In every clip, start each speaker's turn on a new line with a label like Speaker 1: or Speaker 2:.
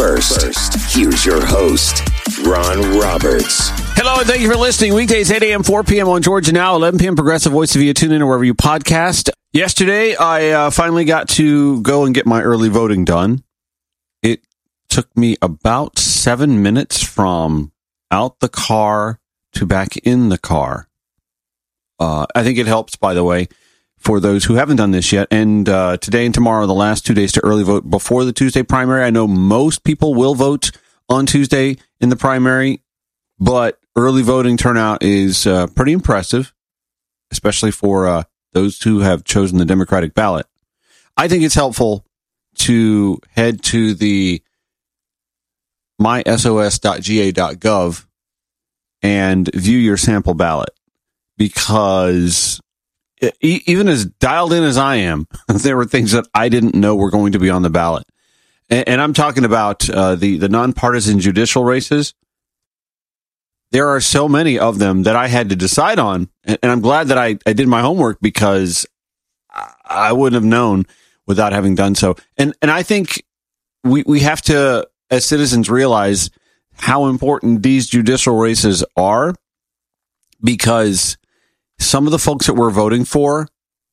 Speaker 1: First, here's your host, Ron Roberts.
Speaker 2: Hello, and thank you for listening. Weekdays, 8 a.m., 4 p.m. on Georgia Now, 11 p.m. Progressive Voice of you. Tune in or wherever you podcast. Yesterday, I finally got to go and get my early voting done. It took me about 7 minutes from out the car to back in the car. I think it helps, by the way, for those who haven't done this yet. And today and tomorrow are the last 2 days to early vote before the Tuesday primary. I know most people will vote on Tuesday in the primary, but early voting turnout is pretty impressive, especially for those who have chosen the Democratic ballot. I think it's helpful to head to the mysos.ga.gov and view your sample ballot, because even as dialed in as I am, there were things that I didn't know were going to be on the ballot. And I'm talking about the nonpartisan judicial races. There are so many of them that I had to decide on. And I'm glad that I did my homework, because I wouldn't have known without having done so. And I think we have to, as citizens, realize how important these judicial races are, because some of the folks that we're voting for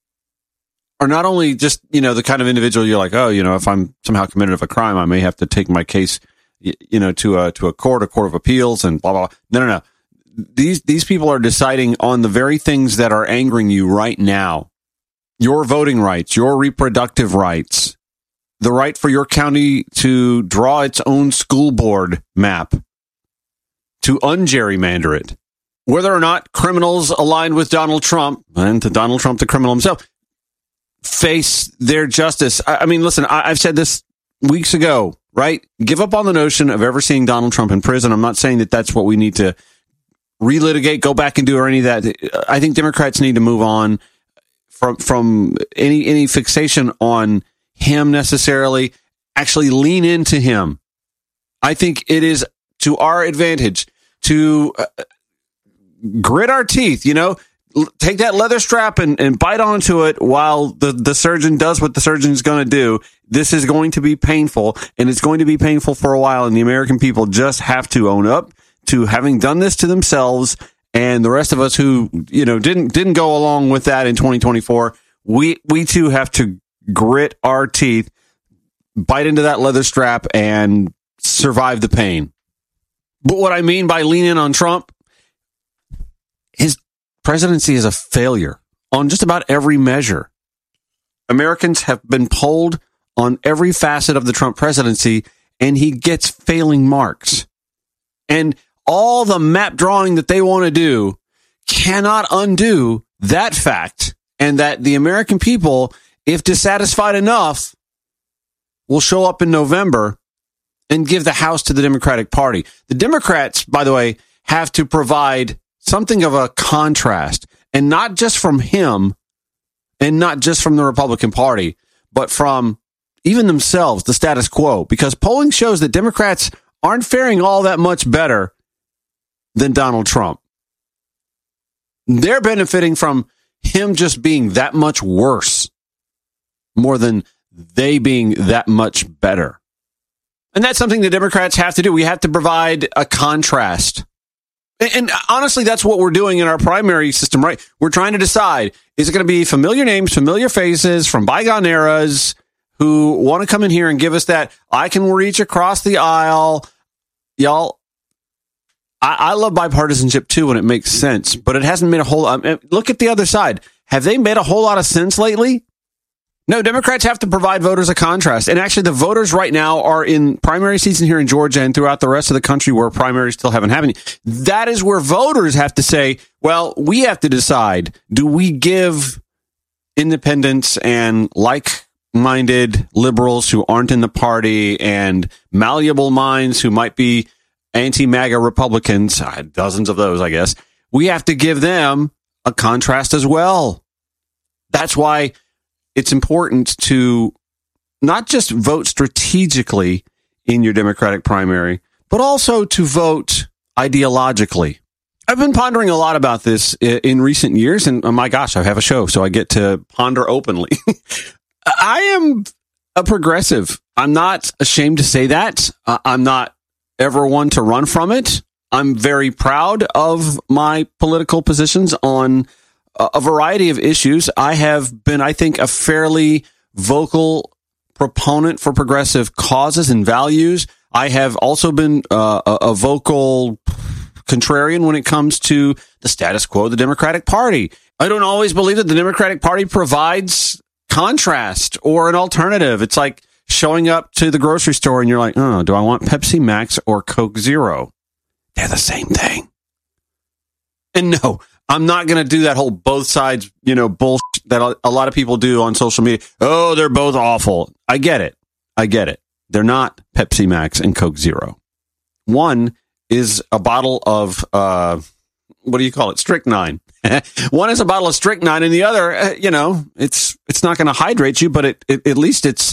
Speaker 2: are not only just, the kind of individual you're like, oh, if I'm somehow committed of a crime, I may have to take my case, to a court of appeals and blah, blah, blah. No. These people are deciding on the very things that are angering you right now. Your voting rights, your reproductive rights, the right for your county to draw its own school board map, to ungerrymander it, whether or not criminals aligned with Donald Trump, and to Donald Trump, the criminal himself, face their justice. I mean, listen, I've said this weeks ago, right? Give up on the notion of ever seeing Donald Trump in prison. I'm not saying that that's what we need to relitigate, go back and do, or any of that. I think Democrats need to move on from any fixation on him necessarily. Actually lean into him. I think it is to our advantage to grit our teeth, take that leather strap and bite onto it while the surgeon does what the surgeon's going to do. This is going to be painful, and it's going to be painful for a while, and the American people just have to own up to having done this to themselves. And the rest of us who, didn't go along with that in 2024, we too have to grit our teeth, bite into that leather strap, and survive the pain. But what I mean by lean in on Trump, his presidency is a failure on just about every measure. Americans have been polled on every facet of the Trump presidency, and he gets failing marks. And all the map drawing that they want to do cannot undo that fact, and that the American people, if dissatisfied enough, will show up in November and give the House to the Democratic Party. The Democrats, by the way, have to provide something of a contrast, and not just from him and not just from the Republican Party, but from even themselves, the status quo, because polling shows that Democrats aren't faring all that much better than Donald Trump. They're benefiting from him just being that much worse more than they being that much better. And that's something the Democrats have to do. We have to provide a contrast. And honestly, that's what we're doing in our primary system, right? We're trying to decide, is it going to be familiar names, familiar faces from bygone eras who want to come in here and give us that, I can reach across the aisle. Y'all, I love bipartisanship too when it makes sense, but it hasn't made a whole lot. Look at the other side. Have they made a whole lot of sense lately? No, Democrats have to provide voters a contrast. And actually, the voters right now are in primary season here in Georgia and throughout the rest of the country where primaries still haven't happened. That is where voters have to say, well, we have to decide, do we give independents and like-minded liberals who aren't in the party and malleable minds who might be anti-MAGA Republicans, dozens of those, I guess, we have to give them a contrast as well. That's why it's important to not just vote strategically in your Democratic primary, but also to vote ideologically. I've been pondering a lot about this in recent years, and oh my gosh, I have a show, so I get to ponder openly. I am a progressive. I'm not ashamed to say that. I'm not ever one to run from it. I'm very proud of my political positions on a variety of issues. I have been, I think, a fairly vocal proponent for progressive causes and values. I have also been a vocal contrarian when it comes to the status quo of the Democratic Party. I don't always believe that the Democratic Party provides contrast or an alternative. It's like showing up to the grocery store and you're like, oh, do I want Pepsi Max or Coke Zero? They're the same thing. And no, I'm not going to do that whole both sides, bullshit that a lot of people do on social media. Oh, they're both awful. I get it. They're not Pepsi Max and Coke Zero. One is a bottle of, what do you call it? Strychnine. One is a bottle of strychnine, and the other, it's not going to hydrate you, but at least it's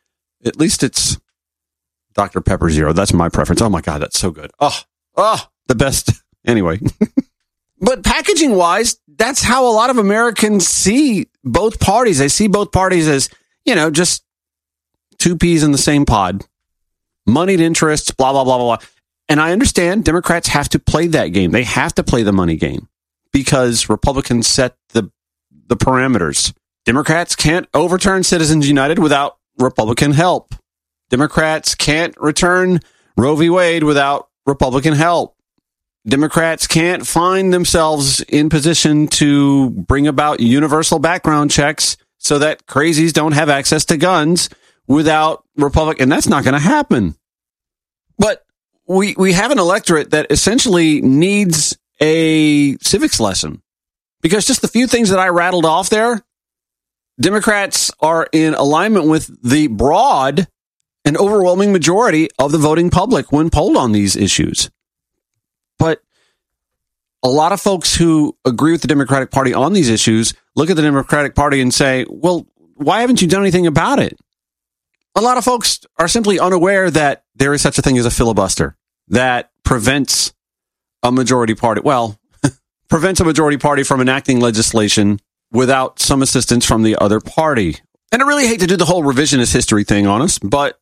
Speaker 2: Dr. Pepper Zero. That's my preference. Oh my God, that's so good. Oh, the best. Anyway, but packaging wise, that's how a lot of Americans see both parties. They see both parties as, just two peas in the same pod, moneyed interests, blah, blah, blah, blah, blah. And I understand Democrats have to play that game. They have to play the money game because Republicans set the parameters. Democrats can't overturn Citizens United without Republican help. Democrats can't return Roe v. Wade without Republican help. Democrats can't find themselves in position to bring about universal background checks so that crazies don't have access to guns without Republican. And that's not going to happen. But we have an electorate that essentially needs a civics lesson because just the few things that I rattled off there, Democrats are in alignment with the broad and overwhelming majority of the voting public when polled on these issues. But a lot of folks who agree with the Democratic Party on these issues look at the Democratic Party and say, well, why haven't you done anything about it? A lot of folks are simply unaware that there is such a thing as a filibuster that prevents a majority party. Well, prevents a majority party from enacting legislation without some assistance from the other party. And I really hate to do the whole revisionist history thing on us, but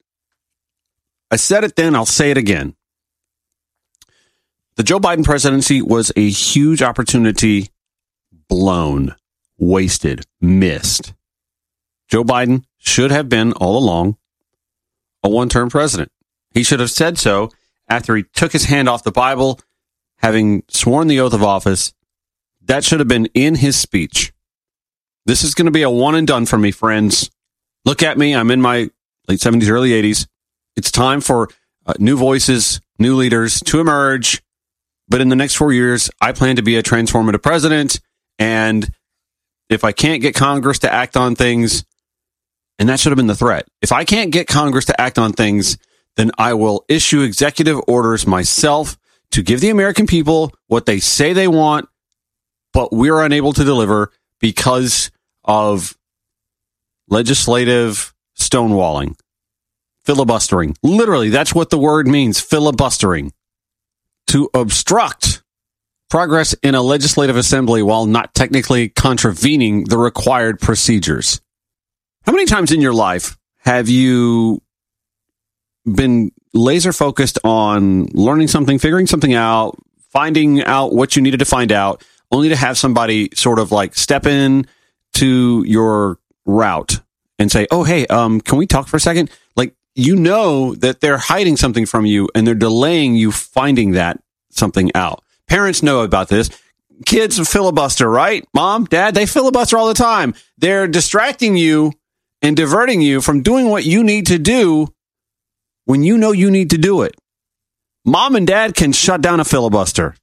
Speaker 2: I said it then, I'll say it again. The Joe Biden presidency was a huge opportunity blown, wasted, missed. Joe Biden should have been all along a one-term president. He should have said so after he took his hand off the Bible, having sworn the oath of office. That should have been in his speech. This is going to be a one and done for me, friends. Look at me. I'm in my late 70s, early 80s. It's time for new voices, new leaders to emerge. But in the next 4 years, I plan to be a transformative president. And if I can't get Congress to act on things, and that should have been the threat. If I can't get Congress to act on things, then I will issue executive orders myself to give the American people what they say they want, but we're unable to deliver because of legislative stonewalling, filibustering. Literally, that's what the word means, filibustering. To obstruct progress in a legislative assembly while not technically contravening the required procedures. How many times in your life have you been laser focused on learning something, figuring something out, finding out what you needed to find out, only to have somebody sort of like step in to your route and say, oh, hey, can we talk for a second? Like, that they're hiding something from you and they're delaying you finding that something out. Parents know about this. Kids filibuster, right? Mom, dad, they filibuster all the time. They're distracting you and diverting you from doing what you need to do when you know you need to do it. Mom and dad can shut down a filibuster.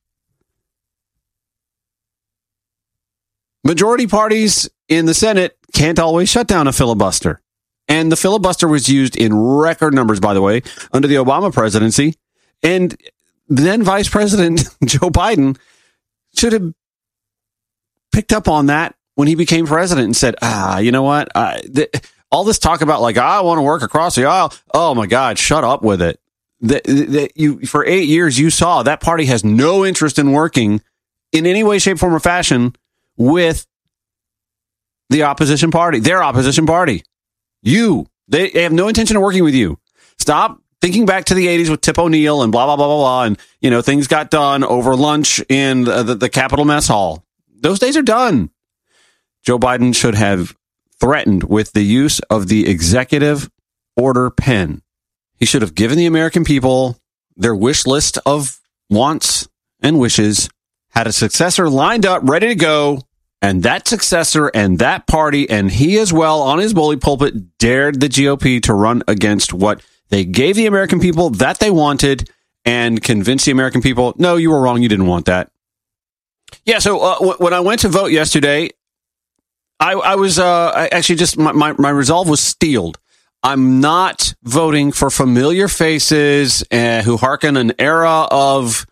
Speaker 2: Majority parties in the Senate can't always shut down a filibuster. And the filibuster was used in record numbers, by the way, under the Obama presidency. And then Vice President Joe Biden should have picked up on that when he became president and said, you know what? All this talk about like, I want to work across the aisle. Oh, my God, shut up with it. For 8 years, you saw that party has no interest in working in any way, shape, form, or fashion with the opposition party, their opposition party. You, They have no intention of working with you. Stop thinking back to the 80s with Tip O'Neill and blah, blah, blah, blah, blah. And, things got done over lunch in the Capitol Mess Hall. Those days are done. Joe Biden should have threatened with the use of the executive order pen. He should have given the American people their wish list of wants and wishes, had a successor lined up, ready to go, and that successor and that party, and he as well on his bully pulpit, dared the GOP to run against what they gave the American people that they wanted and convinced the American people, no, you were wrong, you didn't want that. Yeah, so when I went to vote yesterday, I was actually just, my resolve was steeled. I'm not voting for familiar faces who hearken an era of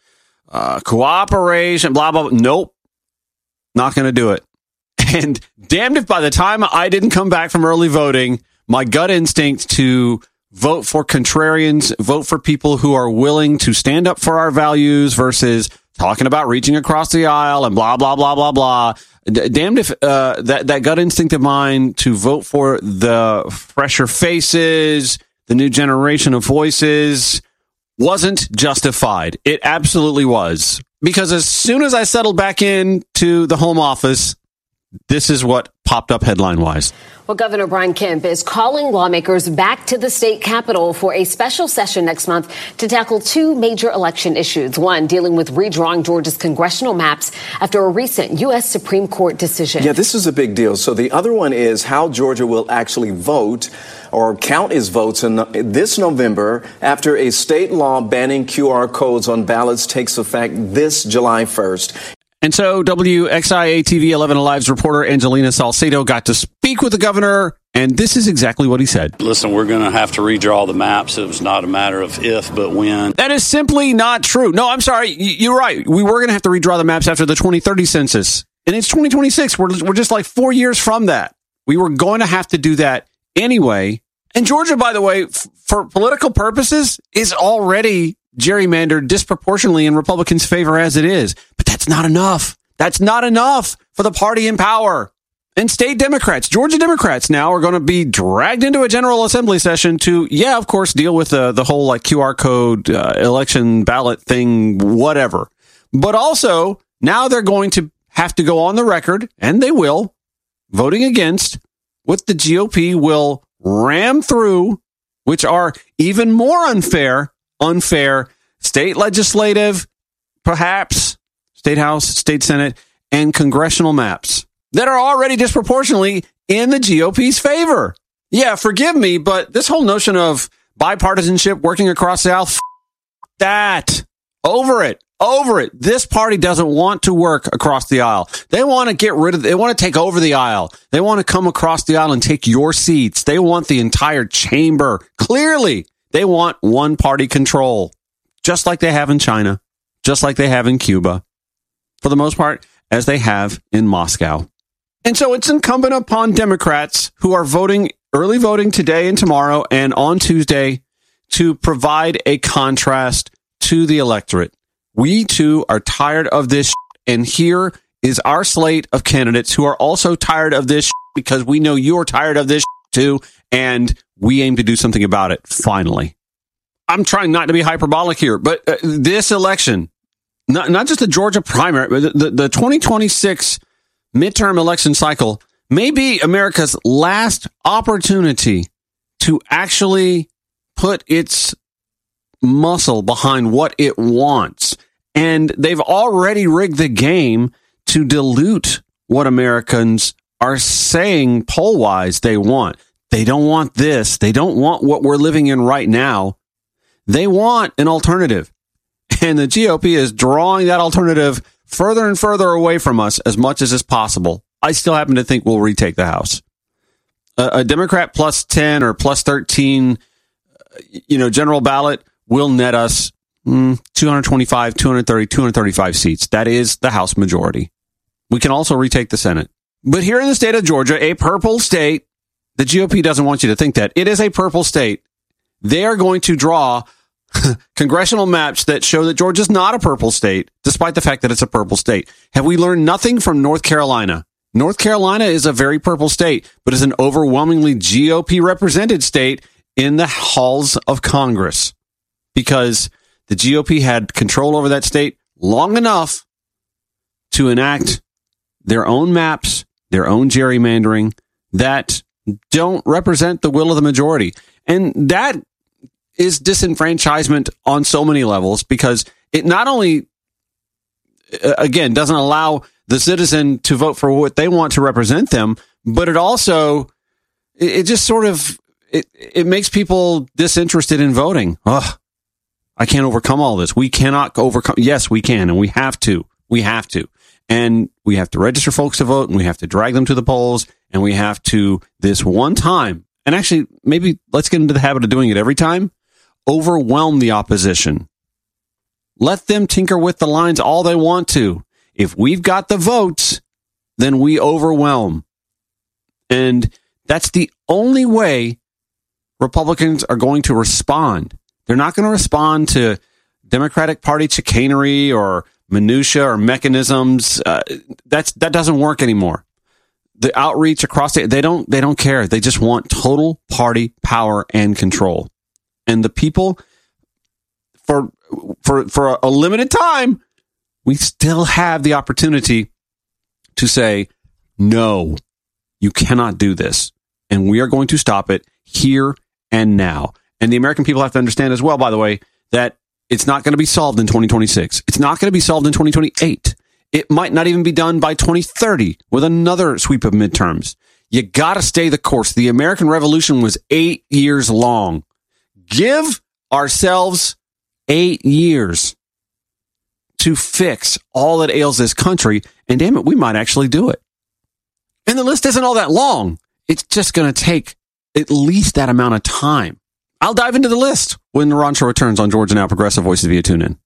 Speaker 2: cooperation, blah, blah, blah. Nope. Not going to do it. And damned if by the time I didn't come back from early voting, my gut instinct to vote for contrarians, vote for people who are willing to stand up for our values versus talking about reaching across the aisle and blah, blah, blah, blah, blah. Damned if that gut instinct of mine to vote for the fresher faces, the new generation of voices, wasn't justified. It absolutely was. Because as soon as I settled back into the home office, this is what popped up headline-wise.
Speaker 3: Well, Governor Brian Kemp is calling lawmakers back to the state capitol for a special session next month to tackle two major election issues. One, dealing with redrawing Georgia's congressional maps after a recent U.S. Supreme Court decision.
Speaker 4: Yeah, this is a big deal. So the other one is how Georgia will actually vote or count its votes this November after a state law banning QR codes on ballots takes effect this July 1st.
Speaker 2: And so WXIA TV 11 Alive's reporter Angelina Salcedo got to speak with the governor, and this is exactly what he said.
Speaker 5: Listen, we're going to have to redraw the maps. It was not a matter of if, but when.
Speaker 2: That is simply not true. No, I'm sorry. You're right. We were going to have to redraw the maps after the 2030 census, and it's 2026. We're just like 4 years from that. We were going to have to do that anyway. And Georgia, by the way, for political purposes, is already gerrymandered disproportionately in Republicans' favor as it is. But that's not enough. That's not enough for the party in power. And state Democrats, Georgia Democrats now are going to be dragged into a General Assembly session to, of course, deal with the whole like QR code, election ballot thing, whatever. But also, now they're going to have to go on the record, and they will, voting against what the GOP will ram through, which are even more unfair state legislative, perhaps state house, state senate, and congressional maps that are already disproportionately in the GOP's favor. Yeah, forgive me, but this whole notion of bipartisanship working across the aisle, that. Over it. This party doesn't want to work across the aisle. They want to they want to take over the aisle. They want to come across the aisle and take your seats. They want the entire chamber. Clearly, they want one party control, just like they have in China, just like they have in Cuba, for the most part, as they have in Moscow. And so it's incumbent upon Democrats who are early voting today and tomorrow and on Tuesday to provide a contrast to the electorate. We too are tired of this, and here is our slate of candidates who are also tired of this because we know you're tired of this too, and we aim to do something about it, finally. I'm trying not to be hyperbolic here, but this election, not just the Georgia primary, but the 2026 midterm election cycle may be America's last opportunity to actually put its muscle behind what it wants. And they've already rigged the game to dilute what Americans are saying poll-wise they want. They don't want this. They don't want what we're living in right now. They want an alternative. And the GOP is drawing that alternative further and further away from us as much as is possible. I still happen to think we'll retake the House. A Democrat plus 10 or plus 13, general ballot will net us 225, 230, 235 seats. That is the House majority. We can also retake the Senate. But here in the state of Georgia, a purple state, the GOP doesn't want you to think that. It is a purple state. They are going to draw congressional maps that show that Georgia's not a purple state, despite the fact that it's a purple state. Have we learned nothing from North Carolina? North Carolina is a very purple state, but is an overwhelmingly GOP represented state in the halls of Congress because the GOP had control over that state long enough to enact their own maps, their own gerrymandering that don't represent the will of the majority. And that is disenfranchisement on so many levels because it not only, again, doesn't allow the citizen to vote for what they want to represent them, but it also, it just sort of, it makes people disinterested in voting. Ugh, I can't overcome all this. We cannot overcome. Yes, we can. And we have to. We have to. And we have to register folks to vote and we have to drag them to the polls and we have to this one time. And actually, maybe let's get into the habit of doing it every time. Overwhelm the opposition. Let them tinker with the lines all they want to. If we've got the votes, then we overwhelm. And that's the only way Republicans are going to respond. They're not going to respond to Democratic Party chicanery or minutia or mechanisms. That doesn't work anymore. The outreach across they don't care. They just want total party power and control. And the people for a limited time, we still have the opportunity to say, no, you cannot do this. And we are going to stop it here and now. And the American people have to understand as well, by the way, that it's not going to be solved in 2026. It's not going to be solved in 2028. It might not even be done by 2030 with another sweep of midterms. You got to stay the course. The American Revolution was 8 years long. Give ourselves 8 years to fix all that ails this country. And damn it, we might actually do it. And the list isn't all that long. It's just going to take at least that amount of time. I'll dive into the list when the Ron Show returns on Georgia Now Progressive Voices via TuneIn.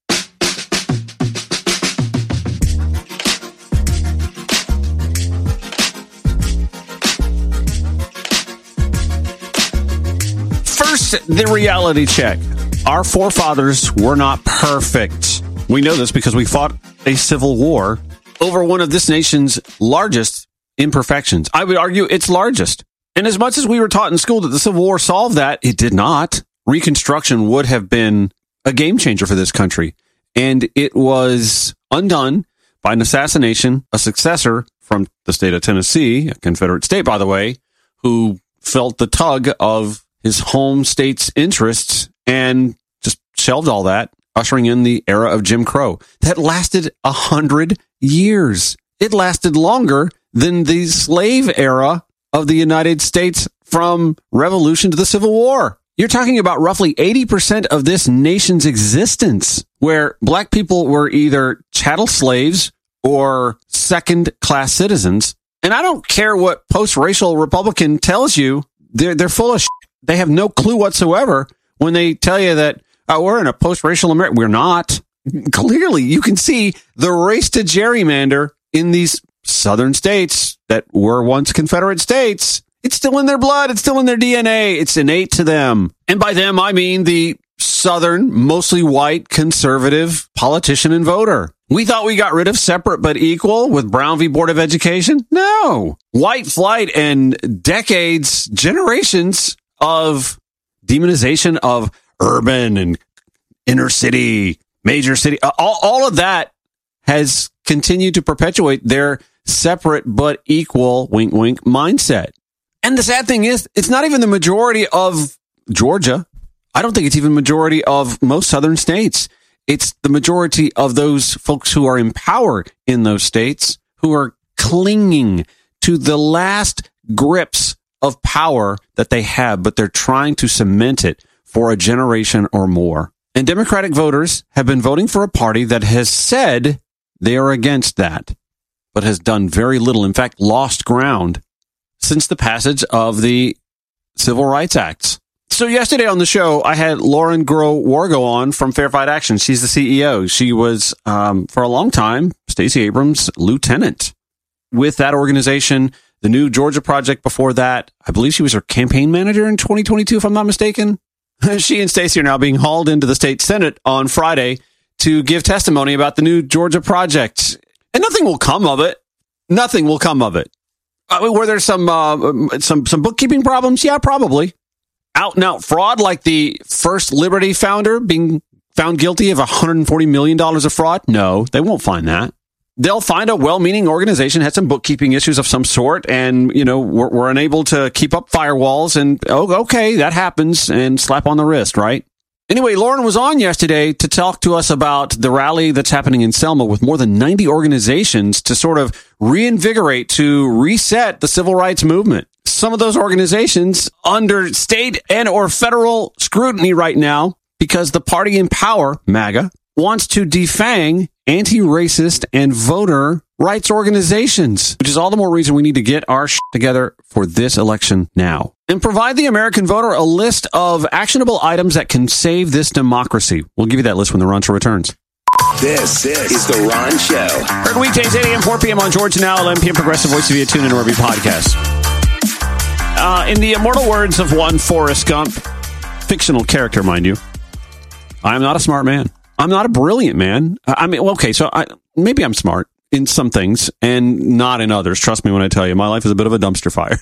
Speaker 2: First, the reality check. Our forefathers were not perfect. We know this because we fought a civil war over one of this nation's largest imperfections. I would argue its largest. And as much as we were taught in school that the Civil War solved that, it did not. Reconstruction would have been a game changer for this country. And it was undone by an assassination, a successor from the state of Tennessee, a Confederate state, by the way, who felt the tug of his home state's interests and just shelved all that, ushering in the era of Jim Crow. That lasted 100 years. It lasted longer than the slave era of the United States from Revolution to the Civil War. You're talking about roughly 80% of this nation's existence, where black people were either chattel slaves or second-class citizens. And I don't care what post-racial Republican tells you, they're full of shit. They have no clue whatsoever when they tell you that we're in a post-racial America. We're not. Clearly, you can see the race to gerrymander in these southern states that were once Confederate states. It's still in their blood. It's still in their DNA. It's innate to them. And by them, I mean the southern, mostly white, conservative politician and voter. We thought we got rid of separate but equal with Brown v. Board of Education. No. White flight and decades, generations of demonization of urban and inner city, major city. All of that has continued to perpetuate their separate but equal, wink, wink, mindset. And the sad thing is, it's not even the majority of Georgia. I don't think it's even majority of most southern states. It's the majority of those folks who are in power in those states who are clinging to the last grips of power that they have, but they're trying to cement it for a generation or more. And Democratic voters have been voting for a party that has said they are against that, but has done very little, in fact, lost ground since the passage of the Civil Rights Acts. So yesterday on the show, I had Lauren Groh-Wargo on from Fair Fight Action. She's the CEO. She was, for a long time, Stacey Abrams' lieutenant with that organization. The New Georgia Project before that, I believe she was her campaign manager in 2022, if I'm not mistaken. She and Stacey are now being hauled into the state Senate on Friday to give testimony about the New Georgia Project. And nothing will come of it. Nothing will come of it. Were there some bookkeeping problems? Yeah, probably. Out and out fraud, like the First Liberty founder being found guilty of $140 million of fraud? No, they won't find that. They'll find a well-meaning organization had some bookkeeping issues of some sort, and we're unable to keep up firewalls, and okay, that happens, and slap on the wrist, right? Anyway, Lauren was on yesterday to talk to us about the rally that's happening in Selma with more than 90 organizations to sort of reinvigorate, to reset the civil rights movement. Some of those organizations under state and or federal scrutiny right now because the party in power, MAGA, wants to defang anti-racist and voter rights organizations, which is all the more reason we need to get our shit together for this election now and provide the American voter a list of actionable items that can save this democracy. We'll give you that list when the Roncho returns.
Speaker 1: This is The Ron Show.
Speaker 2: Heard weekdays, 8 a.m., 4 p.m. on Georgia Now, 11 p.m. Progressive Voice via TuneIn or every podcast. In the immortal words of one Forrest Gump, fictional character, mind you, I am not a smart man. I'm not a brilliant man. I mean, okay, so maybe I'm smart in some things and not in others. Trust me when I tell you, my life is a bit of a dumpster fire.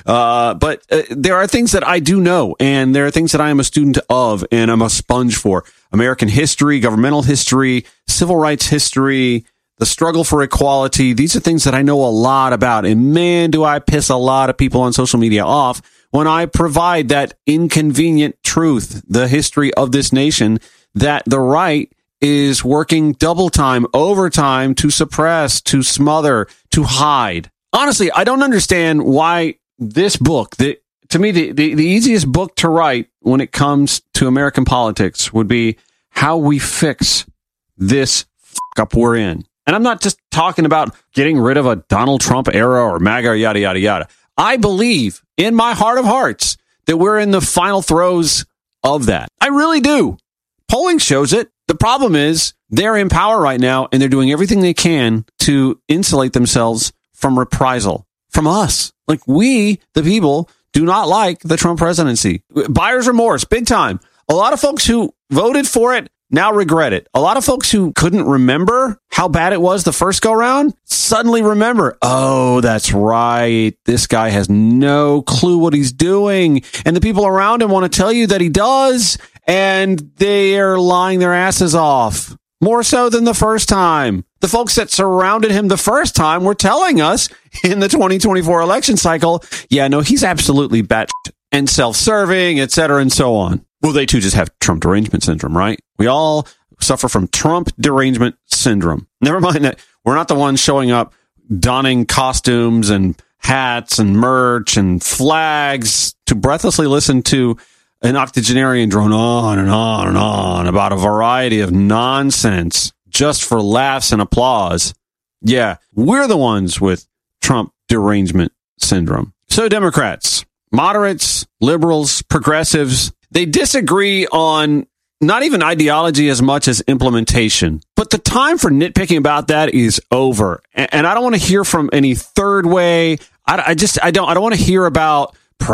Speaker 2: But there are things that I do know, and there are things that I am a student of, and I'm a sponge for. American history, governmental history, civil rights history, the struggle for equality. These are things that I know a lot about. And man, do I piss a lot of people on social media off when I provide that inconvenient truth, the history of this nation, that the right is working double time, overtime to suppress, to smother, to hide. Honestly, I don't understand why this book, to me, the easiest book to write when it comes to American politics would be how we fix this fuck up we're in. And I'm not just talking about getting rid of a Donald Trump era or MAGA or yada, yada, yada. I believe in my heart of hearts that we're in the final throes of that. I really do. Polling shows it. The problem is they're in power right now, and they're doing everything they can to insulate themselves from reprisal from us. Like, we, the people, do not like the Trump presidency. Buyer's remorse, big time. A lot of folks who voted for it now regret it. A lot of folks who couldn't remember how bad it was the first go round suddenly remember, oh, that's right. This guy has no clue what he's doing. And the people around him want to tell you that he does. And they are lying their asses off. More so than the first time. The folks that surrounded him the first time were telling us in the 2024 election cycle, yeah, no, he's absolutely batshit and self-serving, et cetera, and so on. Well, they too just have Trump derangement syndrome, right? We all suffer from Trump derangement syndrome. Never mind that we're not the ones showing up donning costumes and hats and merch and flags to breathlessly listen to an octogenarian drone on and on and on about a variety of nonsense just for laughs and applause. Yeah, we're the ones with Trump derangement syndrome. So Democrats, moderates, liberals, progressives, they disagree on not even ideology as much as implementation. But the time for nitpicking about that is over. And I don't want to hear from any third way. I don't want to hear about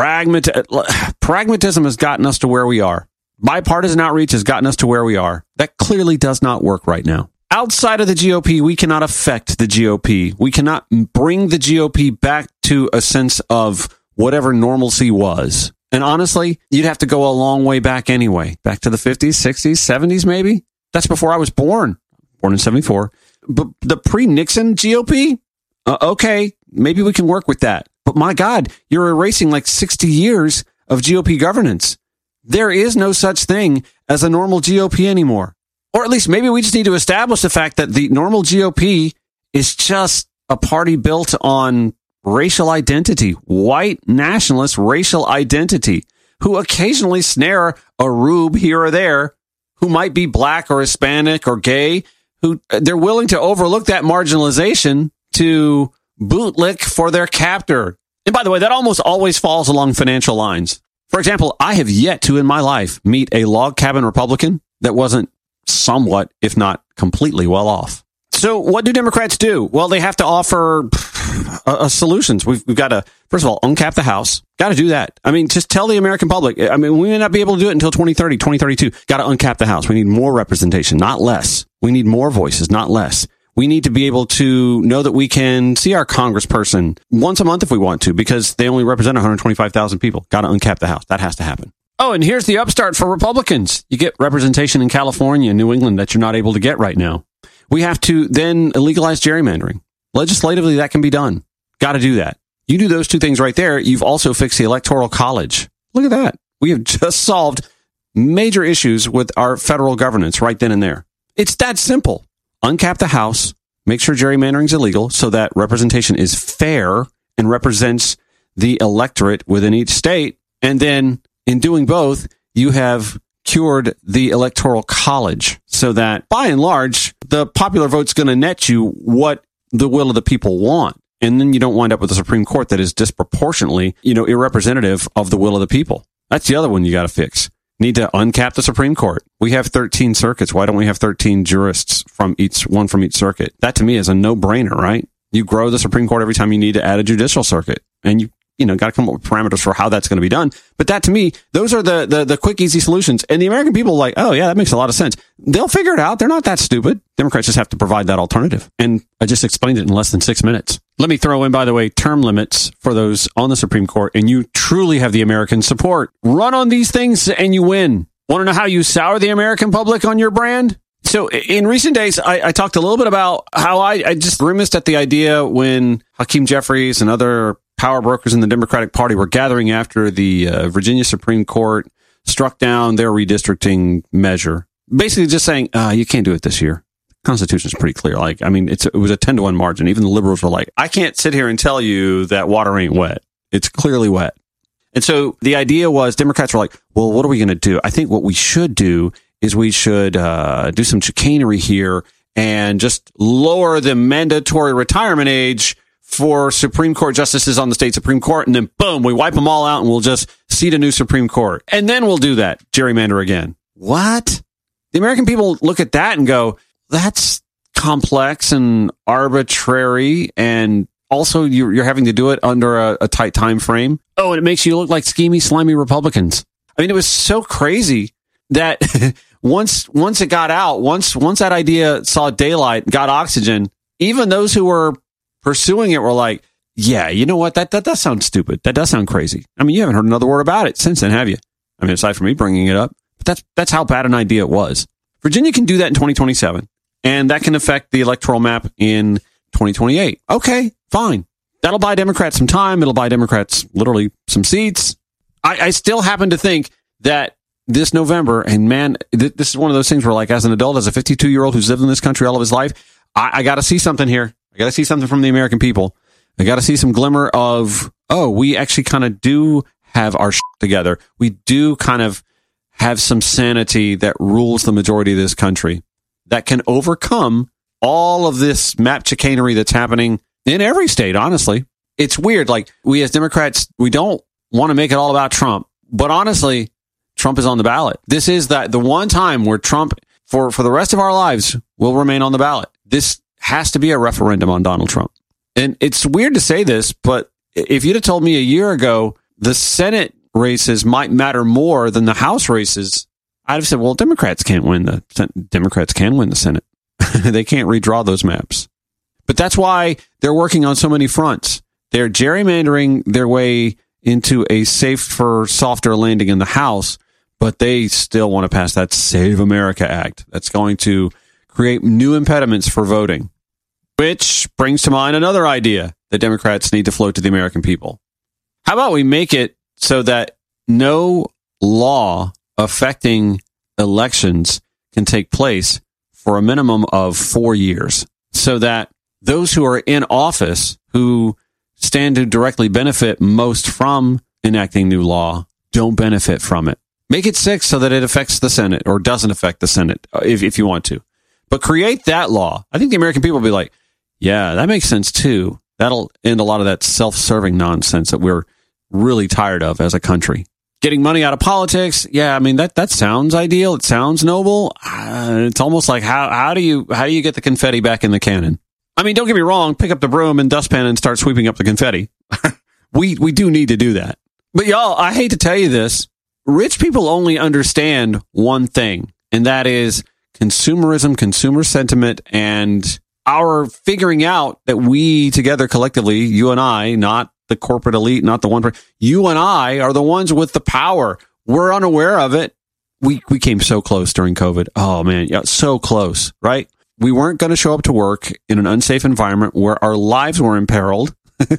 Speaker 2: pragmatism has gotten us to where we are. Bipartisan outreach has gotten us to where we are. That clearly does not work right now. Outside of the GOP, we cannot affect the GOP. We cannot bring the GOP back to a sense of whatever normalcy was. And honestly, you'd have to go a long way back anyway. Back to the 50s, 60s, 70s, maybe? That's before I was born. Born in 74. But the pre-Nixon GOP? Okay, maybe we can work with that. But my God, you're erasing like 60 years of GOP governance. There is no such thing as a normal GOP anymore. Or at least maybe we just need to establish the fact that the normal GOP is just a party built on racial identity, white nationalist racial identity, who occasionally snare a rube here or there, who might be black or Hispanic or gay, who they're willing to overlook that marginalization to bootlick for their captor. And by the way, that almost always falls along financial lines. For example, I have yet to in my life meet a log cabin Republican that wasn't somewhat, if not completely well off. So what do Democrats do? Well, they have to offer solutions. We've got to, first of all, uncap the House. Got to do that. I mean, just tell the American public. I mean, we may not be able to do it until 2030, 2032. Got to uncap the House. We need more representation, not less. We need more voices, not less. We need to be able to know that we can see our congressperson once a month if we want to, because they only represent 125,000 people. Got to uncap the House. That has to happen. Oh, and here's the upstart for Republicans. You get representation in California and New England that you're not able to get right now. We have to then legalize gerrymandering. Legislatively, that can be done. Got to do that. You do those two things right there. You've also fixed the Electoral College. Look at that. We have just solved major issues with our federal governance right then and there. It's that simple. Uncap the House, make sure gerrymandering is illegal so that representation is fair and represents the electorate within each state. And then in doing both, you have cured the Electoral College so that by and large, the popular vote's going to net you what the will of the people want. And then you don't wind up with a Supreme Court that is disproportionately, irrepresentative of the will of the people. That's the other one you got to fix. Need to uncap the Supreme Court. We have 13 circuits. Why don't we have 13 jurists from each circuit? That to me is a no-brainer, right? You grow the Supreme Court every time you need to add a judicial circuit. And you got to come up with parameters for how that's going to be done. But that to me, those are the quick, easy solutions. And the American people are like, oh yeah, that makes a lot of sense. They'll figure it out. They're not that stupid. Democrats just have to provide that alternative. And I just explained it in less than 6 minutes. Let me throw in, by the way, term limits for those on the Supreme Court. And you truly have the American support. Run on these things and you win. Want to know how you sour the American public on your brand? So in recent days, I talked a little bit about how I just grimaced at the idea when Hakeem Jeffries and other power brokers in the Democratic Party were gathering after the Virginia Supreme Court struck down their redistricting measure. Basically just saying, you can't do it this year. The Constitution is pretty clear. It was a 10-1 margin. Even the liberals were like, I can't sit here and tell you that water ain't wet. It's clearly wet. And so the idea was Democrats were like, well, what are we going to do? I think what we should do is we should do some chicanery here and just lower the mandatory retirement age for Supreme Court justices on the state Supreme Court. And then boom, we wipe them all out and we'll just seat a new Supreme Court. And then we'll do that. Gerrymander again. What? The American people look at that and go, that's complex and arbitrary. And also you're having to do it under a tight time frame. Oh, and it makes you look like schemy, slimy Republicans. I mean, it was so crazy that once it got out, once that idea saw daylight, got oxygen, even those who were pursuing it were like, yeah, you know what? That does sound stupid. That does sound crazy. I mean, you haven't heard another word about it since then, have you? I mean, aside from me bringing it up, but that's how bad an idea it was. Virginia can do that in 2027, and that can affect the electoral map in 2028. Okay, fine. That'll buy Democrats some time. It'll buy Democrats literally some seats. I still happen to think that this November, and man, this is one of those things where, like, as an adult, as a 52-year-old who's lived in this country all of his life, I got to see something here. I got to see something from the American people. I got to see some glimmer of, oh, we actually kind of do have our shit together. We do kind of have some sanity that rules the majority of this country that can overcome all of this map chicanery that's happening in every state, honestly. It's weird. Like, we as Democrats, we don't want to make it all about Trump. But honestly, Trump is on the ballot. This is the one time where Trump, for the rest of our lives, will remain on the ballot. This has to be a referendum on Donald Trump. And it's weird to say this, but if you'd have told me a year ago the Senate races might matter more than the House races, I'd have said, well, Democrats can win the Senate. They can't redraw those maps. But that's why they're working on so many fronts. They're gerrymandering their way into a safer, softer landing in the House, but they still want to pass that Save America Act. That's going to create new impediments for voting, which brings to mind another idea that Democrats need to float to the American people. How about we make it so that no law affecting elections can take place for a minimum of 4 years, so that those who are in office, who stand to directly benefit most from enacting new law, don't benefit from it. Make it 6 so that it affects the Senate, or doesn't affect the Senate, if you want to. But create that law. I think the American people will be like, yeah, that makes sense too. That'll end a lot of that self-serving nonsense that we're really tired of as a country. Getting money out of politics, yeah, I mean, that sounds ideal. It sounds noble. It's almost like how do you get the confetti back in the cannon? I mean, don't get me wrong, pick up the broom and dustpan and start sweeping up the confetti. We do need to do that. But y'all, I hate to tell you this, rich people only understand one thing, and that is consumerism, consumer sentiment, and our figuring out that we together collectively, you and I, not the corporate elite, not the one person, you and I are the ones with the power. We're unaware of it. We came so close during COVID. Oh man, yeah, so close, right? We weren't going to show up to work in an unsafe environment where our lives were imperiled.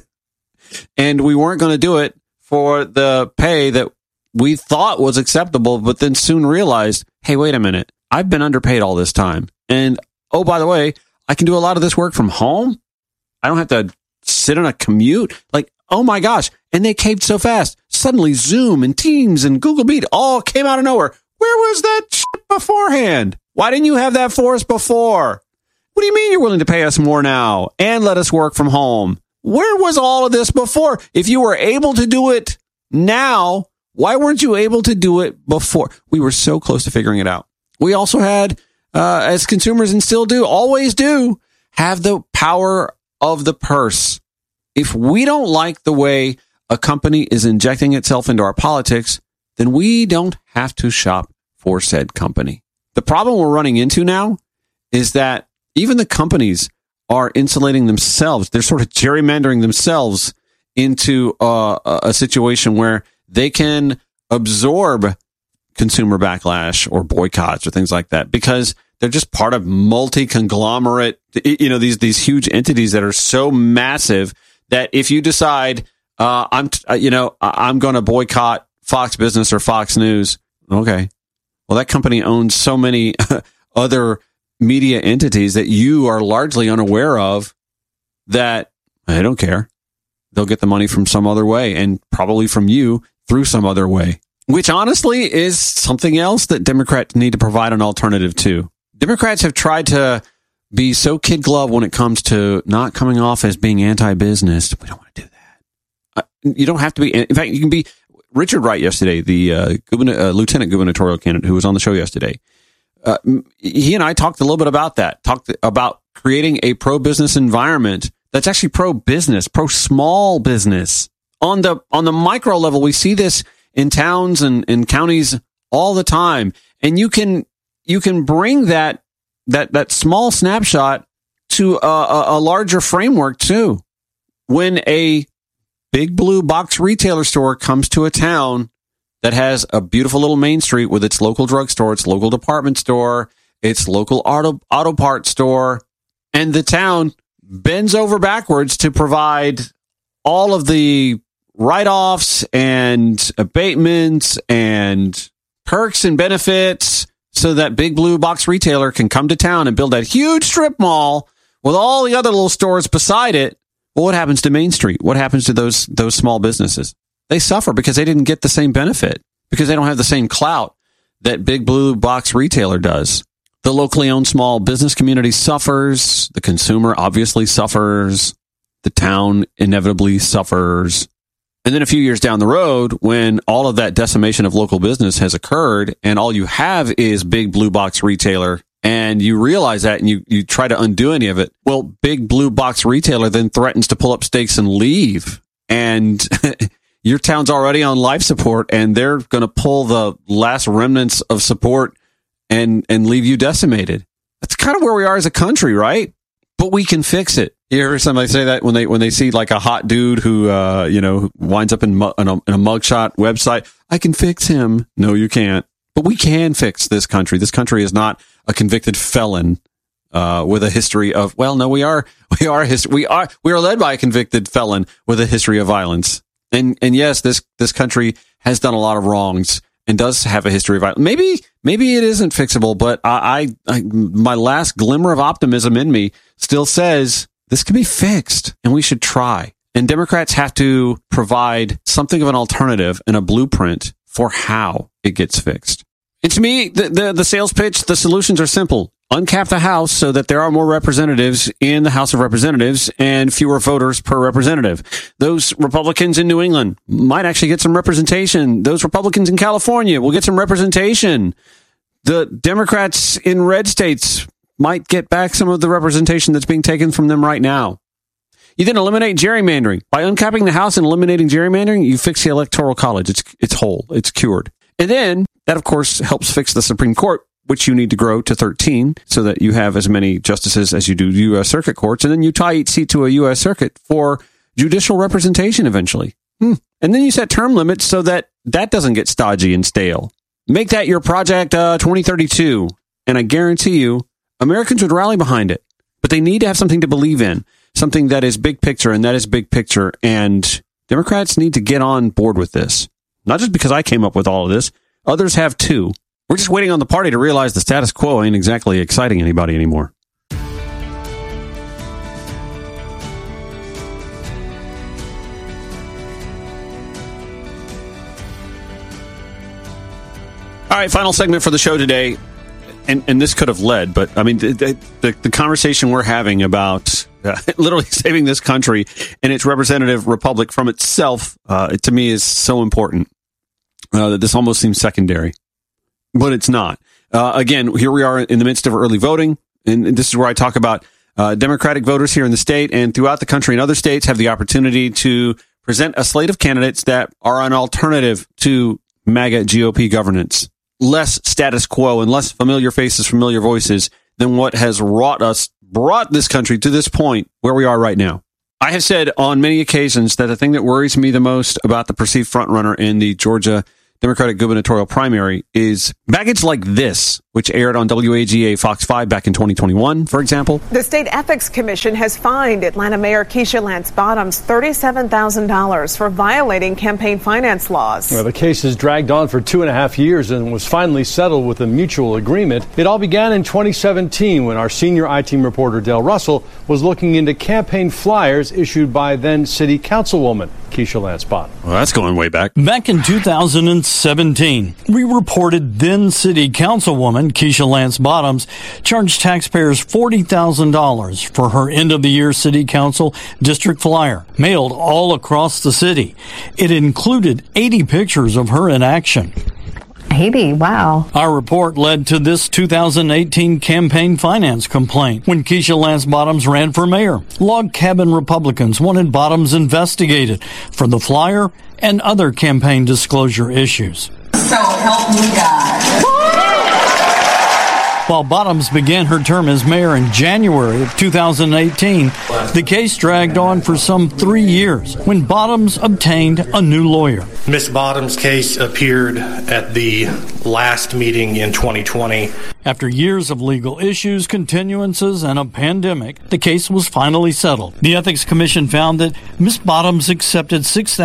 Speaker 2: And we weren't going to do it for the pay that we thought was acceptable, but then soon realized, hey, wait a minute, I've been underpaid all this time. And oh, by the way, I can do a lot of this work from home. I don't have to sit on a commute. Like, oh my gosh. And they caved so fast. Suddenly Zoom and Teams and Google Meet all came out of nowhere. Where was that shit beforehand? Why didn't you have that for us before? What do you mean you're willing to pay us more now and let us work from home? Where was all of this before? If you were able to do it now, why weren't you able to do it before? We were so close to figuring it out. We also had, as consumers and still do, always do, have the power of the purse. If we don't like the way a company is injecting itself into our politics, then we don't have to shop for said company. The problem we're running into now is that even the companies are insulating themselves. They're sort of gerrymandering themselves into a situation where they can absorb consumer backlash or boycotts or things like that because they're just part of multi-conglomerate, these huge entities that are so massive that if you decide, I'm going to boycott Fox Business or Fox News. Okay. Well, that company owns so many other media entities that you are largely unaware of that I don't care. They'll get the money from some other way and probably from you through some other way, which honestly is something else that Democrats need to provide an alternative to. Democrats have tried to be so kid glove when it comes to not coming off as being anti-business. We don't want to do that. You don't have to be. In fact, you can be. Richard Wright yesterday, the lieutenant gubernatorial candidate who was on the show yesterday, he and I talked a little bit about that, talked about creating a pro-business environment that's actually pro-business, pro-small business. On the micro level, we see this in towns and counties all the time. And you can bring that small snapshot to a larger framework too. When a big blue box retailer store comes to a town that has a beautiful little main street with its local drugstore, its local department store, its local auto parts store, and the town bends over backwards to provide all of the write-offs and abatements and perks and benefits so that big blue box retailer can come to town and build that huge strip mall with all the other little stores beside it. Well, what happens to Main Street? What happens to those small businesses? They suffer because they didn't get the same benefit, because they don't have the same clout that big blue box retailer does. The locally owned small business community suffers. The consumer obviously suffers. The town inevitably suffers. And then a few years down the road, when all of that decimation of local business has occurred and all you have is big blue box retailer, and you realize that and you try to undo any of it, well, big blue box retailer then threatens to pull up stakes and leave. And your town's already on life support, and they're going to pull the last remnants of support and leave you decimated. That's kind of where we are as a country, right? But we can fix it. You hear somebody say that when they see like a hot dude who who winds up in a mugshot website. I can fix him. No, you can't. But we can fix this country. This country is not a convicted felon with a history of. Well, no, we are led by a convicted felon with a history of violence. And yes, this country has done a lot of wrongs and does have a history of violence. Maybe it isn't fixable, but I my last glimmer of optimism in me still says this can be fixed, and we should try. And Democrats have to provide something of an alternative and a blueprint for how it gets fixed. And to me, the sales pitch, the solutions are simple. Uncap the House so that there are more representatives in the House of Representatives and fewer voters per representative. Those Republicans in New England might actually get some representation. Those Republicans in California will get some representation. The Democrats in red states might get back some of the representation that's being taken from them right now. You then eliminate gerrymandering. By uncapping the House and eliminating gerrymandering, you fix the Electoral College. It's whole. It's cured. And then that, of course, helps fix the Supreme Court, which you need to grow to 13 so that you have as many justices as you do U.S. circuit courts. And then you tie each seat to a U.S. circuit for judicial representation eventually. And then you set term limits so that that doesn't get stodgy and stale. Make that your project 2032. And I guarantee you, Americans would rally behind it. But they need to have something to believe in, something that is big picture, and that is big picture. And Democrats need to get on board with this. Not just because I came up with all of this. Others have too. We're just waiting on the party to realize the status quo ain't exactly exciting anybody anymore. All right, final segment for the show today. And this could have led, but I mean, the conversation we're having about literally saving this country and its representative republic from itself, to me, is so important that this almost seems secondary, but it's not. Again, here we are in the midst of early voting, and this is where I talk about Democratic voters here in the state and throughout the country and other states have the opportunity to present a slate of candidates that are an alternative to MAGA GOP governance. Less status quo and less familiar faces, familiar voices than what has brought this country to this point where we are right now. I have said on many occasions that the thing that worries me the most about the perceived frontrunner in the Georgia Democratic gubernatorial primary is baggage like this, which aired on WAGA Fox 5 back in 2021, for example.
Speaker 6: The State Ethics Commission has fined Atlanta Mayor Keisha Lance Bottoms $37,000 for violating campaign finance laws.
Speaker 7: Well, the case has dragged on for 2.5 years and was finally settled with a mutual agreement. It all began in 2017 when our senior I-Team reporter Dale Russell was looking into campaign flyers issued by then City Councilwoman Keisha Lance Bottoms.
Speaker 2: Well, that's going way back.
Speaker 8: Back in 2017, we reported then City Councilwoman Keisha Lance Bottoms charged taxpayers $40,000 for her end-of-the-year City Council district flyer, mailed all across the city. It included 80 pictures of her in action.
Speaker 9: 80, wow.
Speaker 8: Our report led to this 2018 campaign finance complaint when Keisha Lance Bottoms ran for mayor. Log cabin Republicans wanted Bottoms investigated for the flyer and other campaign disclosure issues.
Speaker 10: So help me God.
Speaker 8: While Bottoms began her term as mayor in January of 2018, the case dragged on for some 3 years when Bottoms obtained a new lawyer.
Speaker 11: Ms. Bottoms' case appeared at the last meeting in 2020.
Speaker 8: After years of legal issues, continuances, and a pandemic, the case was finally settled. The Ethics Commission found that Ms. Bottoms accepted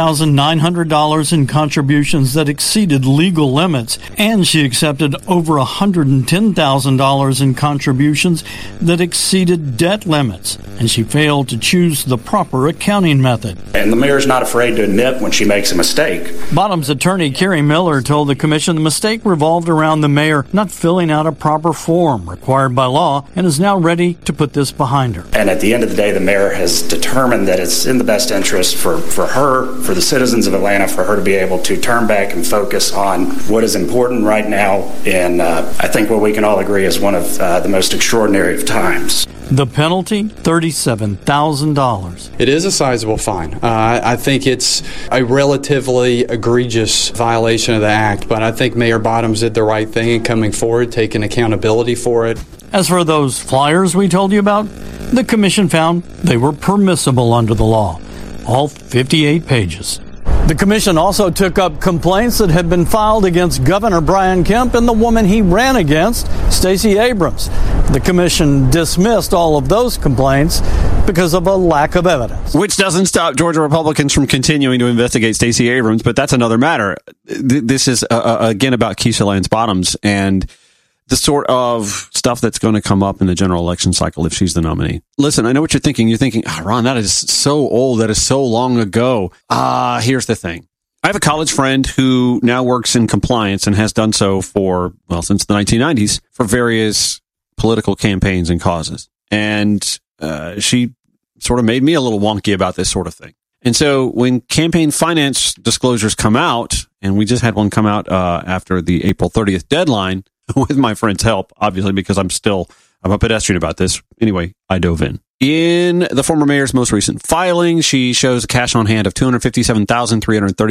Speaker 8: $6,900 in contributions that exceeded legal limits, and she accepted over $110,000 in contributions that exceeded debt limits, and she failed to choose the proper accounting method.
Speaker 5: And the mayor's not afraid to admit when she makes a mistake.
Speaker 8: Bottoms' attorney, Kerry Miller, told the commission the mistake revolved around the mayor not filling out a proper form required by law and is now ready to put this behind her.
Speaker 5: And at the end of the day, the mayor has determined that it's in the best interest for her, for the citizens of Atlanta, for her to be able to turn back and focus on what is important right now. And I think what we can all agree is one of the most extraordinary of times.
Speaker 8: The penalty, $37,000.
Speaker 12: It is a sizable fine. I think it's a relatively egregious violation of the act, but I think Mayor Bottoms did the right thing in coming forward, taking accountability for it.
Speaker 8: As for those flyers we told you about, the commission found they were permissible under the law, all 58 pages. The commission also took up complaints that had been filed against Governor Brian Kemp and the woman he ran against, Stacey Abrams. The commission dismissed all of those complaints because of a lack of evidence.
Speaker 2: Which doesn't stop Georgia Republicans from continuing to investigate Stacey Abrams, but that's another matter. This is, again, about Keisha Lance Bottoms and the sort of stuff that's going to come up in the general election cycle if she's the nominee. Listen, I know what you're thinking. You're thinking, Ron, that is so old. That is so long ago. Here's the thing. I have a college friend who now works in compliance and has done so for, well, since the 1990s for various political campaigns and causes. And she sort of made me a little wonky about this sort of thing. And so when campaign finance disclosures come out, and we just had one come out after the April 30th deadline, with my friend's help, obviously, because I'm a pedestrian about this. Anyway, I dove in. In the former mayor's most recent filing, she shows a cash on hand of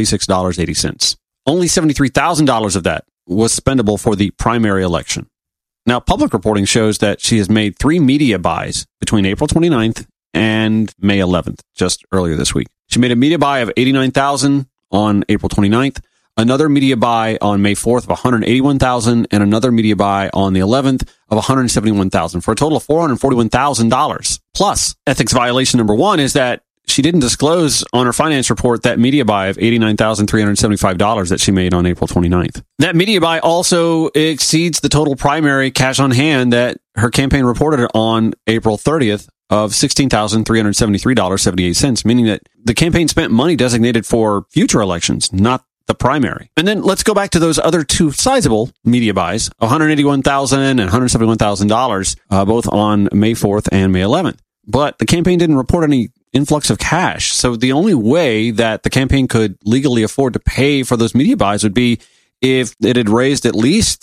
Speaker 2: $257,336.80. Only $73,000 of that was spendable for the primary election. Now, public reporting shows that she has made 3 media buys between April 29th and May 11th, just earlier this week. She made a media buy of $89,000 on April 29th, another media buy on May 4th of $181,000, and another media buy on the 11th of $171,000 for a total of $441,000. Plus, ethics violation number 1 is that she didn't disclose on her finance report that media buy of $89,375 that she made on April 29th. That media buy also exceeds the total primary cash on hand that her campaign reported on April 30th of $16,373.78, meaning that the campaign spent money designated for future elections, not the primary. And then let's go back to those other 2 sizable media buys, $181,000 and $171,000, both on May 4th and May 11th. But the campaign didn't report any influx of cash. So the only way that the campaign could legally afford to pay for those media buys would be if it had raised at least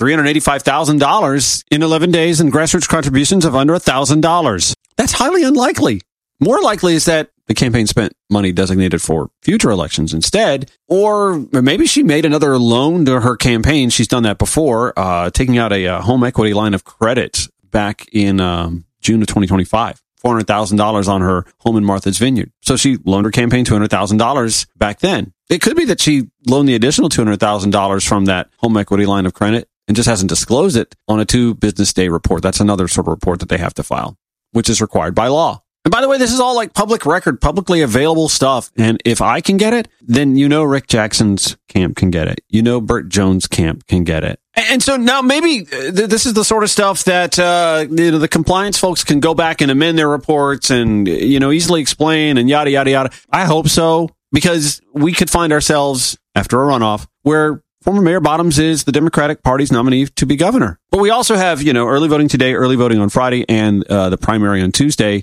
Speaker 2: $385,000 in 11 days in grassroots contributions of under $1,000. That's highly unlikely. More likely is that the campaign spent money designated for future elections instead, or maybe she made another loan to her campaign. She's done that before, taking out a home equity line of credit back in June of 2025. $400,000 on her home in Martha's Vineyard. So she loaned her campaign $200,000 back then. It could be that she loaned the additional $200,000 from that home equity line of credit and just hasn't disclosed it on a 2 business day report. That's another sort of report that they have to file, which is required by law. And by the way, this is all like public record, publicly available stuff. And if I can get it, then Rick Jackson's camp can get it. Burt Jones' camp can get it. And so now maybe this is the sort of stuff that the compliance folks can go back and amend their reports and easily explain and yada yada yada. I hope so, because we could find ourselves after a runoff where former Mayor Bottoms is the Democratic Party's nominee to be governor. But we also have early voting today, early voting on Friday, and the primary on Tuesday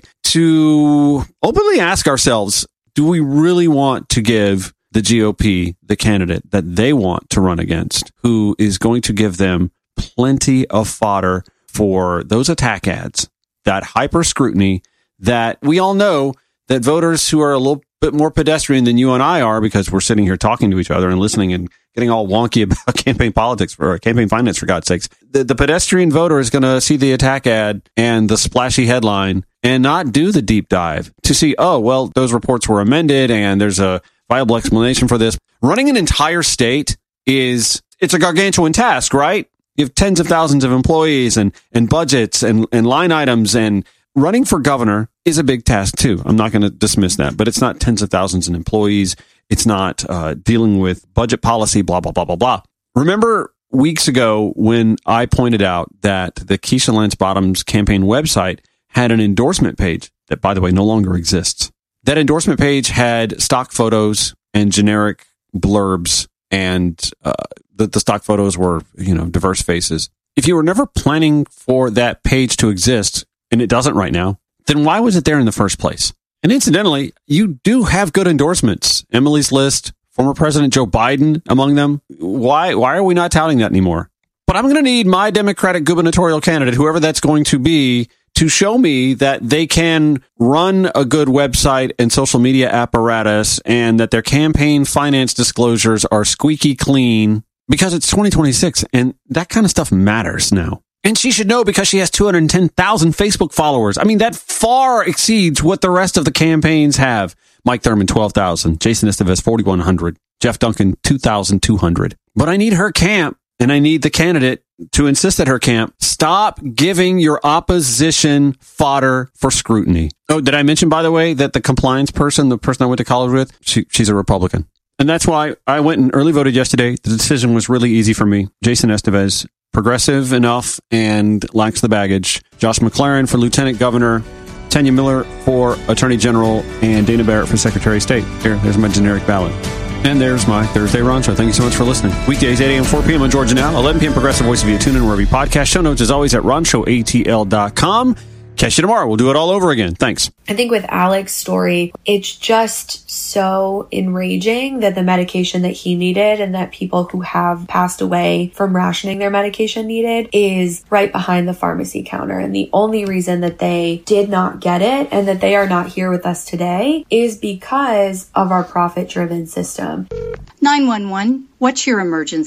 Speaker 2: to openly ask ourselves: do we really want to give the GOP the candidate that they want to run against, who is going to give them plenty of fodder for those attack ads, that hyper scrutiny that we all know that voters who are a little bit more pedestrian than you and I are, because we're sitting here talking to each other and listening and getting all wonky about campaign politics or campaign finance, for God's sakes. The pedestrian voter is going to see the attack ad and the splashy headline and not do the deep dive to see, oh, well, those reports were amended and there's a viable explanation for this. Running an entire state it's a gargantuan task, right? You have tens of thousands of employees and budgets and line items, and running for governor is a big task too. I'm not going to dismiss that, but it's not tens of thousands of employees. It's not dealing with budget policy, blah, blah, blah, blah, blah. Remember weeks ago when I pointed out that the Keisha Lance Bottoms campaign website had an endorsement page that, by the way, no longer exists. That endorsement page had stock photos and generic blurbs, and the stock photos were, diverse faces. If you were never planning for that page to exist, and it doesn't right now, then why was it there in the first place? And incidentally, you do have good endorsements. Emily's List, former President Joe Biden among them. Why are we not touting that anymore? But I'm going to need my Democratic gubernatorial candidate, whoever that's going to be, to show me that they can run a good website and social media apparatus and that their campaign finance disclosures are squeaky clean, because it's 2026 and that kind of stuff matters now. And she should know, because she has 210,000 Facebook followers. I mean, that far exceeds what the rest of the campaigns have. Mike Thurman, 12,000. Jason Estevez, 4,100. Jeff Duncan, 2,200. But I need her camp, and I need the candidate to insist at her camp, stop giving your opposition fodder for scrutiny. Oh, did I mention, by the way, that the compliance person, the person I went to college with, she's a Republican. And that's why I went and early voted yesterday. The decision was really easy for me. Jason Estevez, progressive enough and lacks the baggage. Josh McLaren for Lieutenant Governor, Tanya Miller for Attorney General, and Dana Barrett for Secretary of State. There's my generic ballot. And there's my Thursday Ron Show. Thank you so much for listening. Weekdays, 8 a.m., 4 p.m. on Georgia Now, 11 p.m. Progressive Voice via TuneIn, wherever you podcast. Show notes, as always, at ronshowatl.com. Catch you tomorrow. We'll do it all over again. Thanks.
Speaker 13: I think with Alex's story, it's just so enraging that the medication that he needed and that people who have passed away from rationing their medication needed is right behind the pharmacy counter. And the only reason that they did not get it and that they are not here with us today is because of our profit-driven system.
Speaker 14: 911, what's your emergency?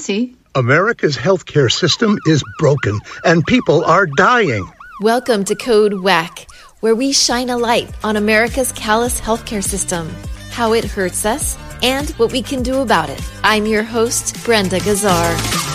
Speaker 14: America's healthcare system is broken and people are dying.
Speaker 15: Welcome to Code WACK, where we shine a light on America's callous healthcare system, how it hurts us, and what we can do about it. I'm your host, Brenda Gazzar.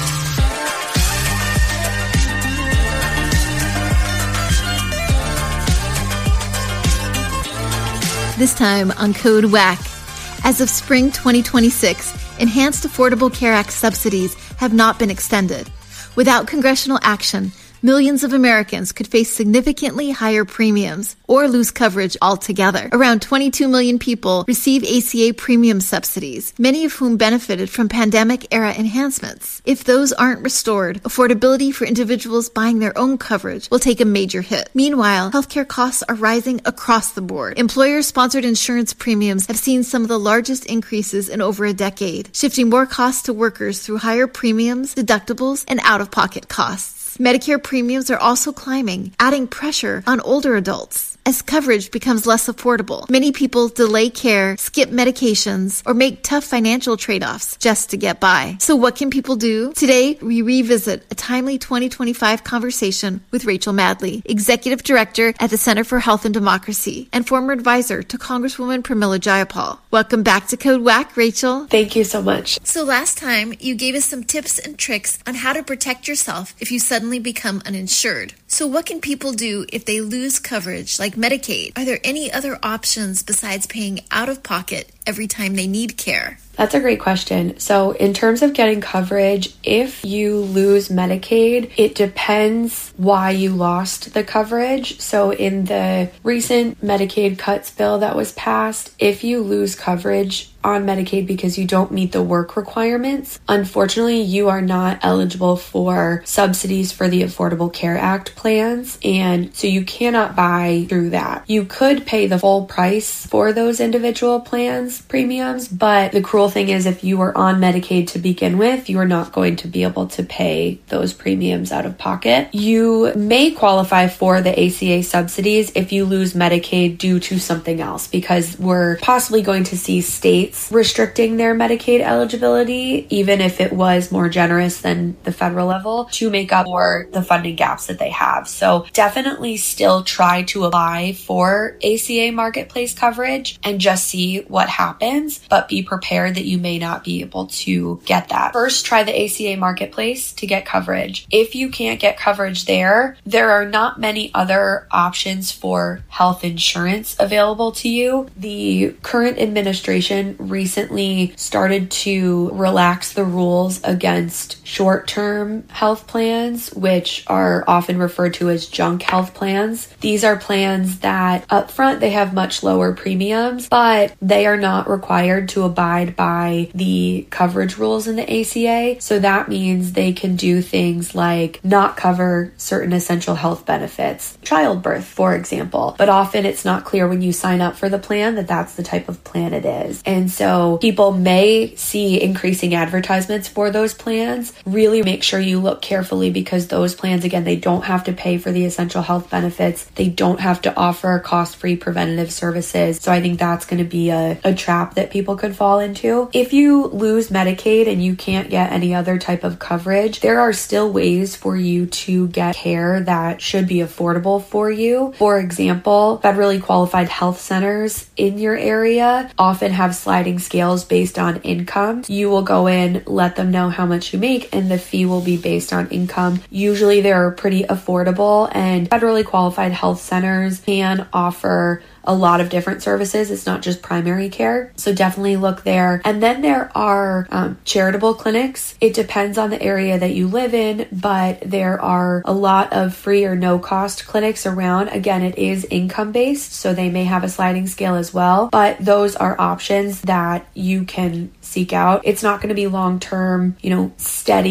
Speaker 15: This time on Code WACK. As of spring 2026, Enhanced Affordable Care Act subsidies have not been extended. Without congressional action, millions of Americans could face significantly higher premiums or lose coverage altogether. Around 22 million people receive ACA premium subsidies, many of whom benefited from pandemic-era enhancements. If those aren't restored, affordability for individuals buying their own coverage will take a major hit. Meanwhile, healthcare costs are rising across the board. Employer-sponsored insurance premiums have seen some of the largest increases in over a decade, shifting more costs to workers through higher premiums, deductibles, and out-of-pocket costs. Medicare premiums are also climbing, adding pressure on older adults. As coverage becomes less affordable, many people delay care, skip medications, or make tough financial trade-offs just to get by. So what can people do? Today, we revisit a timely 2025 conversation with Rachel Madley, Executive Director at the Center for Health and Democracy and former advisor to Congresswoman Pramila Jayapal. Welcome back to Code WACK, Rachel.
Speaker 13: Thank you so much.
Speaker 15: So last time, you gave us some tips and tricks on how to protect yourself if you suddenly become uninsured. So what can people do if they lose coverage, like Medicaid? Are there any other options besides paying out of pocket every time they need care?
Speaker 13: That's a great question. So in terms of getting coverage, if you lose Medicaid, it depends why you lost the coverage. So in the recent Medicaid cuts bill that was passed, if you lose coverage on Medicaid because you don't meet the work requirements, unfortunately, you are not eligible for subsidies for the Affordable Care Act plans. And so you cannot buy through that. You could pay the full price for those individual plans premiums, but the cruel thing is if you were on Medicaid to begin with, you are not going to be able to pay those premiums out of pocket. You may qualify for the ACA subsidies if you lose Medicaid due to something else, because we're possibly going to see states restricting their Medicaid eligibility, even if it was more generous than the federal level, to make up for the funding gaps that they have. So definitely still try to apply for ACA marketplace coverage and just see what happens, but be prepared that you may not be able to get that. First, try the ACA marketplace to get coverage. If you can't get coverage there, there are not many other options for health insurance available to you. The current administration recently started to relax the rules against short-term health plans, which are often referred to as junk health plans. These are plans that up front they have much lower premiums, but they are not required to abide by the coverage rules in the ACA. So that means they can do things like not cover certain essential health benefits, childbirth, for example. But often it's not clear when you sign up for the plan that that's the type of plan it is. And so people may see increasing advertisements for those plans. Really make sure you look carefully, because those plans, again, they don't have to pay for the essential health benefits. They don't have to offer cost-free preventative services. So I think that's going to be a trap that people could fall into. If you lose Medicaid and you can't get any other type of coverage, there are still ways for you to get care that should be affordable for you. For example, federally qualified health centers in your area often have sliding scales based on income. You will go in, let them know how much you make, and the fee will be based on income. Usually they're pretty affordable, and federally qualified health centers can offer a lot of different services. It's not just primary care. So definitely look there. And then there are charitable clinics. It depends on the area that you live in, but there are a lot of free or no cost clinics around. Again, it is income based, so they may have a sliding scale as well, but those are options that you can seek out. It's not going to be long-term, steady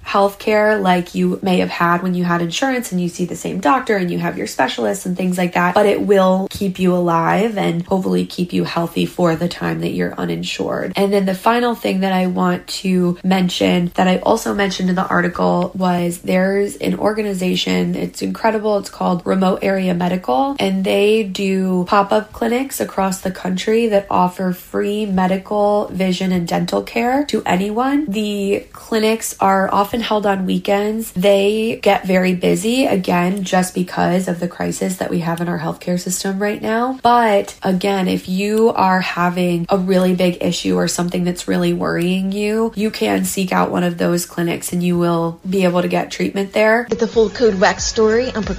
Speaker 13: healthcare like you may have had when you had insurance and you see the same doctor and you have your specialists and things like that, but it will keep you alive and hopefully keep you healthy for the time that you're uninsured. And then the final thing that I want to mention that I also mentioned in the article was there's an organization, it's incredible, it's called Remote Area Medical, and they do pop-up clinics across the country that offer free medical, vision, and dental care to anyone. The clinics are often held on weekends. They get very busy, again, just because of the crisis that we have in our healthcare system right now. But again, if you are having a really big issue or something that's really worrying you, you can seek out one of those clinics and you will be able to get treatment there.
Speaker 15: Get the full Code WAC story on